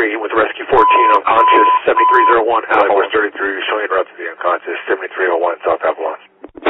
33 with Rescue 14 unconscious, 7301 Northwest 33, showing route to the unconscious, 7301 South Avalon.